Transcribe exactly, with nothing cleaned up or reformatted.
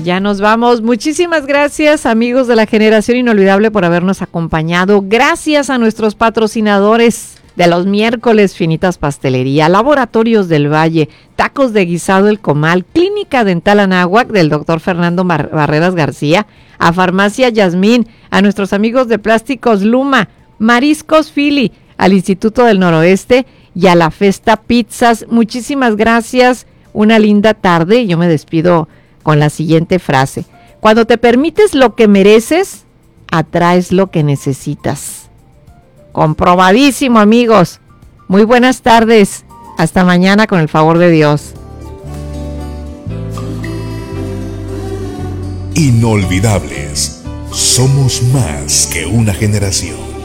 Ya nos vamos. Muchísimas gracias, amigos de la Generación Inolvidable, por habernos acompañado. Gracias a nuestros patrocinadores de los miércoles: Finitas Pastelería, Laboratorios del Valle, Tacos de Guisado El Comal, Clínica Dental Anáhuac del doctor Fernando Bar- Barreras García, a Farmacia Yasmín, a nuestros amigos de Plásticos Luma, Mariscos Fili, al Instituto del Noroeste y a la Festa Pizzas. Muchísimas gracias. Una linda tarde. Yo me despido con la siguiente frase: cuando te permites lo que mereces, atraes lo que necesitas. Comprobadísimo, amigos. Muy buenas tardes. Hasta mañana, con el favor de Dios. Inolvidables. Somos más que una generación.